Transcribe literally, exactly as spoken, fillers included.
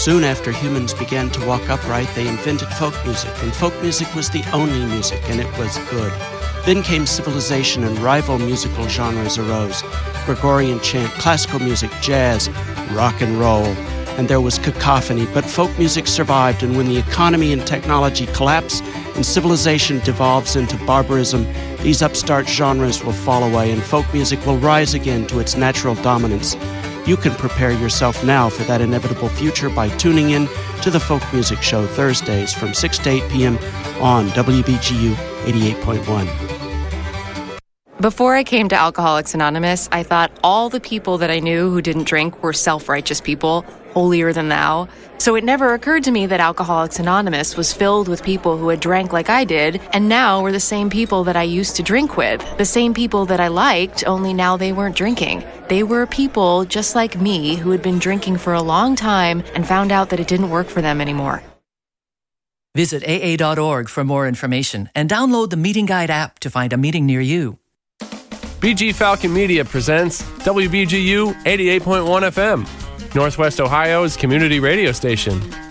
Soon after humans began to walk upright, they invented folk music, and folk music was the only music, and it was good. Then came civilization, and rival musical genres arose. Gregorian chant, classical music, jazz, rock and roll, and there was cacophony, but folk music survived, and when the economy and technology collapse and civilization devolves into barbarism, these upstart genres will fall away, and folk music will rise again to its natural dominance. You can prepare yourself now for that inevitable future by tuning in to the Folk Music Show Thursdays from six to eight p.m. on W B G U eighty-eight point one. Before I came to Alcoholics Anonymous, I thought all the people that I knew who didn't drink were self-righteous people, holier than thou. So it never occurred to me that Alcoholics Anonymous was filled with people who had drank like I did, and now were the same people that I used to drink with, the same people that I liked, only now they weren't drinking. They were people just like me who had been drinking for a long time and found out that it didn't work for them anymore. Visit A A dot org for more information and download the Meeting Guide app to find a meeting near you. B G Falcon Media presents W B G U eighty-eight point one F M, Northwest Ohio's community radio station.